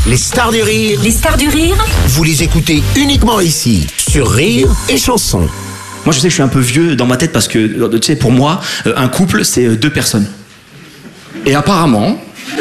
Les stars du rire. Les stars du rire. Vous les écoutez uniquement ici, sur Rire et Chanson. Moi, je sais que je suis un peu vieux dans ma tête parce que, tu sais, pour moi, un couple, c'est deux personnes. Et apparemment,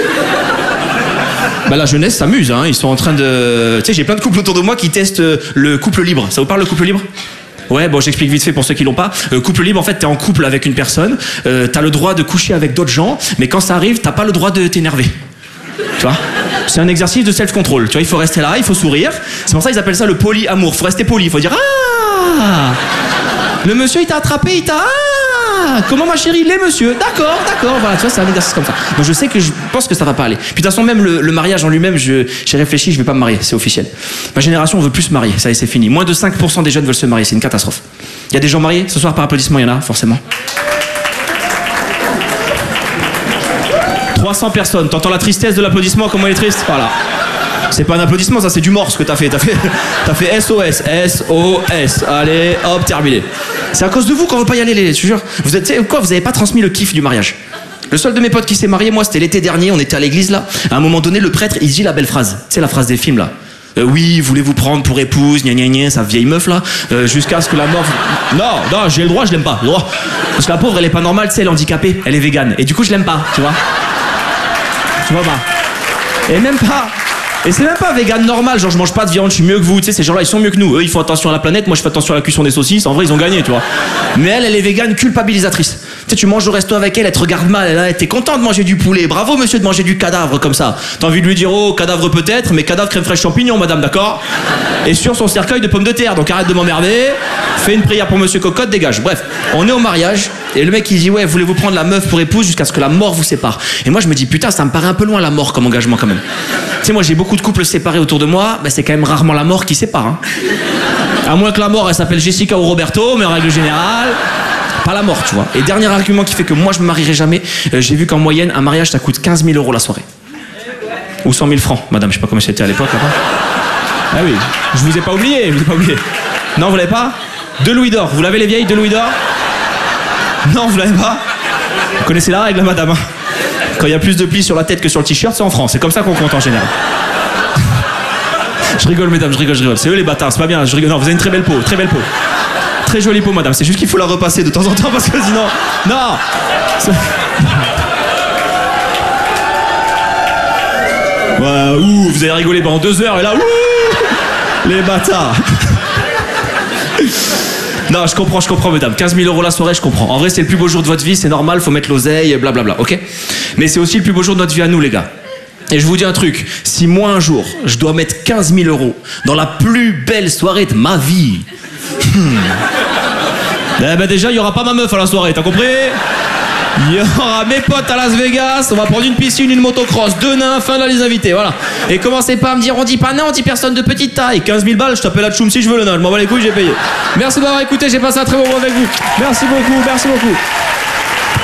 la jeunesse s'amuse, hein. Ils sont en train de... Tu sais, j'ai plein de couples autour de moi qui testent le couple libre. Ça vous parle, le couple libre ? Ouais, bon, j'explique vite fait pour ceux qui l'ont pas. Couple libre, en fait, t'es en couple avec une personne, t'as le droit de coucher avec d'autres gens, mais quand ça arrive, t'as pas le droit de t'énerver. Tu vois ? C'est un exercice de self-control. Tu vois, il faut rester là, il faut sourire. C'est pour ça qu'ils appellent ça le polyamour. Faut rester poli, faut dire ah. Le monsieur, il t'a attrapé, il t'a ah. Comment ma chérie, les monsieur. D'accord. Voilà, tu vois, c'est un exercice comme ça. Donc je sais que je pense que ça va pas aller. Puis de toute façon, même le mariage en lui-même, j'ai réfléchi, je vais pas me marier, c'est officiel. Ma génération, on veut plus se marier, ça y est, c'est fini. Moins de 5% des jeunes veulent se marier, c'est une catastrophe. Il y a des gens mariés ce soir par applaudissement, il y en a forcément. 300 personnes, t'entends la tristesse de l'applaudissement, comment il est triste ? Voilà. C'est pas un applaudissement, ça c'est du mort ce que t'as fait. T'as fait SOS, SOS. Allez, hop, terminé. C'est à cause de vous qu'on veut pas y aller, je te jure. Vous avez pas transmis le kiff du mariage. Le seul de mes potes qui s'est marié, moi, c'était l'été dernier, on était à l'église là. À un moment donné, le prêtre, il dit la belle phrase. Tu sais, la phrase des films là. Oui, voulez-vous prendre pour épouse, gna gna gna, sa vieille meuf là, jusqu'à ce que la mort... Non, j'ai le droit, je l'aime pas, le droit. Parce que la pauvre, elle est pas normale, tu sais, elle est handicapée, elle est végane. Et du coup, je l'aime pas, tu vois. Tu vois pas. Et même pas... Et c'est même pas vegan normal, genre je mange pas de viande, je suis mieux que vous, tu sais, ces gens-là ils sont mieux que nous. Eux ils font attention à la planète, moi je fais attention à la cuisson des saucisses, en vrai ils ont gagné, tu vois. Mais elle est végane culpabilisatrice. Tu sais, tu manges au resto avec elle te regarde mal, elle t'es content de manger du poulet, bravo monsieur de manger du cadavre comme ça. T'as envie de lui dire oh cadavre peut-être, mais cadavre crème fraîche champignon madame, d'accord ? Et sur son cercueil de pommes de terre, donc arrête de m'emmerder, fais une prière pour monsieur Cocotte, dégage. Bref, on est au mariage, et le mec il dit ouais voulez-vous prendre la meuf pour épouse jusqu'à ce que la mort vous sépare. Et moi je me dis putain ça me paraît un peu loin la mort comme engagement quand même. Tu sais moi j'ai beaucoup de couples séparés autour de moi, c'est quand même rarement la mort qui sépare. Hein. À moins que la mort elle s'appelle Jessica ou Roberto, mais en règle générale, pas la mort, tu vois. Et dernier argument qui fait que moi je me marierai jamais, j'ai vu qu'en moyenne un mariage ça coûte 15 000 € la soirée. Ou 100 000 francs, madame, je sais pas comment c'était à l'époque là-bas. Ah oui, je vous ai pas oublié. Non, vous l'avez pas ? 2 louis d'or, vous l'avez les vieilles 2 louis d'or ? Non, vous l'avez pas ? Vous connaissez la règle, madame. Hein. Quand il y a plus de plis sur la tête que sur le t-shirt, c'est en France. C'est comme ça qu'on compte en général. Je rigole, mesdames, je rigole. C'est eux les bâtards, c'est pas bien, je rigole. Non, vous avez une très belle peau. Très jolie peau, madame. C'est juste qu'il faut la repasser de temps en temps parce que sinon... Non Ouais, ouh, vous avez rigolé pendant 2 heures et là, ouh les bâtards. Non, je comprends, mesdames. 15 000 € la soirée, je comprends. En vrai, c'est le plus beau jour de votre vie, c'est normal, faut mettre l'oseille, blablabla, ok ? Mais c'est aussi le plus beau jour de notre vie à nous, les gars. Et je vous dis un truc, si moi un jour, je dois mettre 15 000 € dans la plus belle soirée de ma vie, déjà, il y aura pas ma meuf à la soirée, t'as compris ? Il y aura mes potes à Las Vegas, on va prendre une piscine, une motocross, 2 nains, fin de la liste d'invités, voilà. Et commencez pas à me dire, on dit pas non, on dit personne de petite taille. 15 000 balles, je t'appelle la tchoum si je veux le nain, je m'en bats les couilles, j'ai payé. Merci d'avoir écouté, j'ai passé un très bon moment avec vous. Merci beaucoup.